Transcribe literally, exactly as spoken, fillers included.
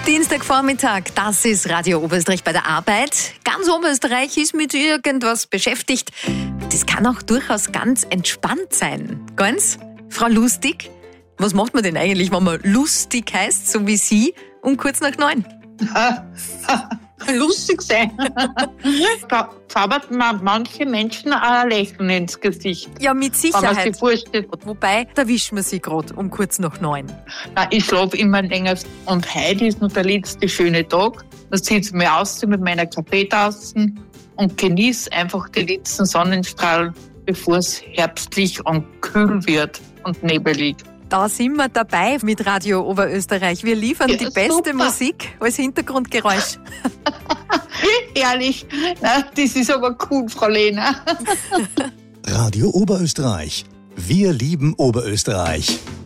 Dienstagvormittag, das ist Radio Oberösterreich bei der Arbeit. Ganz Oberösterreich ist mit irgendwas beschäftigt. Das kann auch durchaus ganz entspannt sein. Ganz? Frau Lustig, was macht man denn eigentlich, wenn man lustig heißt, so wie Sie, um kurz nach neun? Lustig sein. Da zaubert man manche Menschen ein Lächeln ins Gesicht. Ja, mit Wenn man Sicherheit. sich vorstellt. Wobei, da wischen wir Sie gerade um kurz nach neun. Nein, ich schlafe immer länger. Und heute ist noch der letzte schöne Tag. Da sitze ich mir aus mit meiner Kaffeetasse und genieße einfach die letzten Sonnenstrahlen, bevor es herbstlich und kühl wird und nebelig. Da sind wir dabei mit Radio Oberösterreich. Wir liefern Ja, die beste super. Musik als Hintergrundgeräusch. Ehrlich, na, das ist aber cool, Frau Lena. Radio Oberösterreich. Wir lieben Oberösterreich.